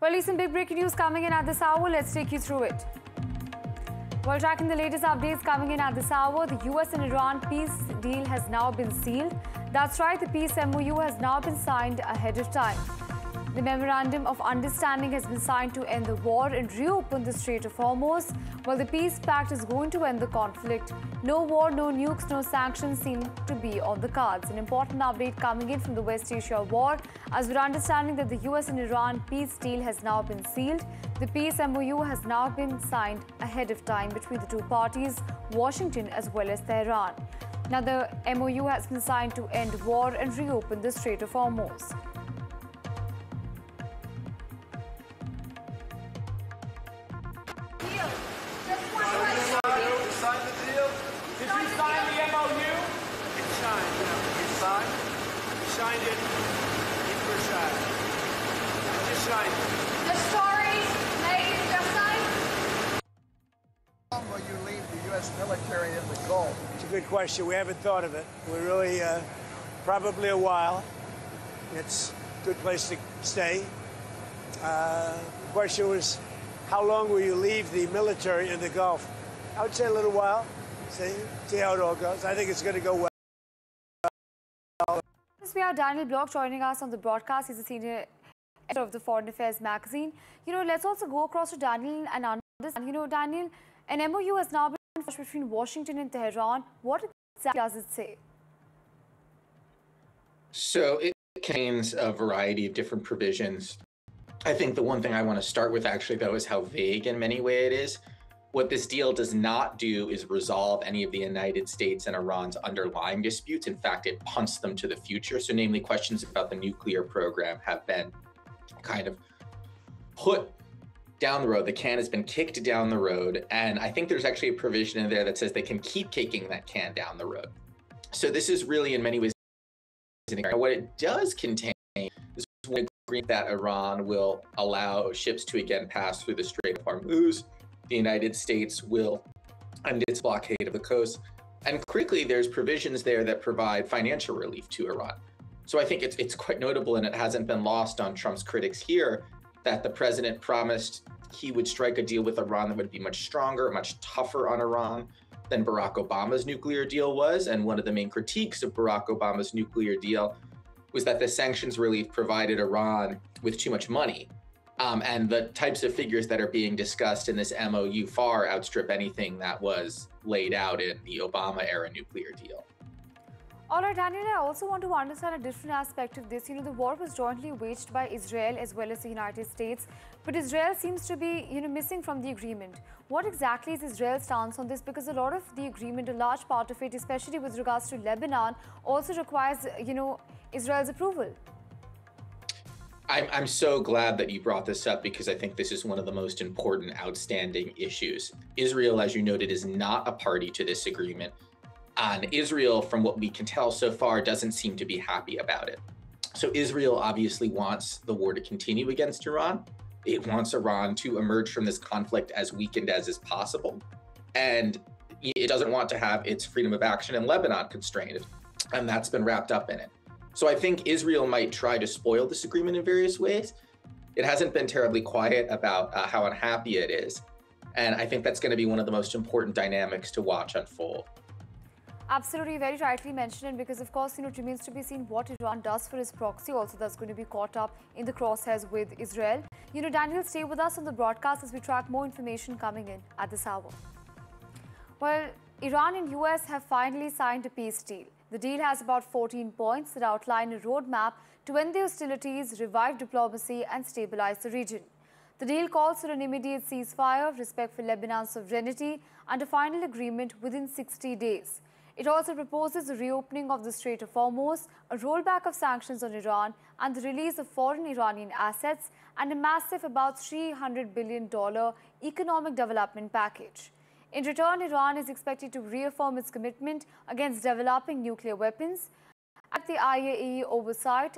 Well, recent big breaking news coming in at this hour. Let's take you through it. While tracking the latest updates coming in at this hour, the US and Iran peace deal has now been sealed. That's right, the peace MOU has now been signed ahead of time. The Memorandum of Understanding has been signed to end the war and reopen the Strait of Hormuz. While the peace pact is going to end the conflict, no war, no nukes, no sanctions seem to be on the cards. An important update coming in from the West Asia war, as we're understanding that the US and Iran peace deal has now been sealed. The peace MOU has now been signed ahead of time between the two parties, Washington as well as Tehran. Now, the MOU has been signed to end war and reopen the Strait of Hormuz. Did you sign the MOU? It's signed, yeah. It's signed? You signed it. You were signed. Just signed it. The stories made just signed? How long will you leave the U.S. military in the Gulf? It's a good question. We haven't thought of it. We're really, probably a while. It's a good place to stay. The question was, how long will you leave the military in the Gulf? I would say a little while. See how it all goes. I think it's going to go well. We have Daniel Block joining us on the broadcast. He's a senior editor of the Foreign Affairs magazine. Let's also go across to Daniel and understand. Daniel, an MOU has now been forged between Washington and Tehran. What exactly does it say? So it contains a variety of different provisions. I think the one thing I want to start with, actually, though, is how vague in many ways it is. What this deal does not do is resolve any of the United States and Iran's underlying disputes. In fact, it punts them to the future. So namely, questions about the nuclear program have been kind of put down the road. The can has been kicked down the road. And I think there's actually a provision in there that says they can keep kicking that can down the road. So this is really in many ways what it does contain is an agreement that Iran will allow ships to again pass through the Strait of Hormuz. The United States will end its blockade of the coast. And critically, there's provisions there that provide financial relief to Iran. So I think it's quite notable, and it hasn't been lost on Trump's critics here, that the president promised he would strike a deal with Iran that would be much stronger, much tougher on Iran than Barack Obama's nuclear deal was. And one of the main critiques of Barack Obama's nuclear deal was that the sanctions relief provided Iran with too much money. And the types of figures that are being discussed in this MOU far outstrip anything that was laid out in the Obama-era nuclear deal. All right, Daniel, I also want to understand a different aspect of this. The war was jointly waged by Israel as well as the United States, but Israel seems to be, missing from the agreement. What exactly is Israel's stance on this? Because a lot of the agreement, a large part of it, especially with regards to Lebanon, also requires, Israel's approval. I'm so glad that you brought this up, because I think this is one of the most important outstanding issues. Israel, as you noted, is not a party to this agreement. And Israel, from what we can tell so far, doesn't seem to be happy about it. So Israel obviously wants the war to continue against Iran. It wants Iran to emerge from this conflict as weakened as is possible. And it doesn't want to have its freedom of action in Lebanon constrained. And that's been wrapped up in it. So I think Israel might try to spoil this agreement in various ways. It hasn't been terribly quiet about how unhappy it is. And I think that's going to be one of the most important dynamics to watch unfold. Absolutely, very rightly mentioned, because of course, it remains to be seen what Iran does for its proxy. Also, that's going to be caught up in the crosshairs with Israel. Daniel, stay with us on the broadcast as we track more information coming in at this hour. Well, Iran and US have finally signed a peace deal. The deal has about 14 points that outline a roadmap to end the hostilities, revive diplomacy, and stabilize the region. The deal calls for an immediate ceasefire, respect for Lebanon's sovereignty, and a final agreement within 60 days. It also proposes the reopening of the Strait of Hormuz, a rollback of sanctions on Iran, and the release of foreign Iranian assets, and a massive about $300 billion economic development package. In return, Iran is expected to reaffirm its commitment against developing nuclear weapons. At the IAEA oversight,